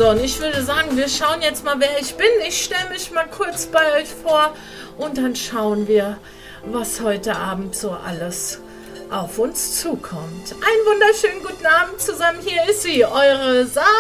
So, und ich würde sagen, wir schauen jetzt mal, wer ich bin. Ich stelle mich mal kurz bei euch vor und dann schauen wir, was heute Abend so alles auf uns zukommt. Einen wunderschönen guten Abend zusammen. Hier ist sie, eure Sarah.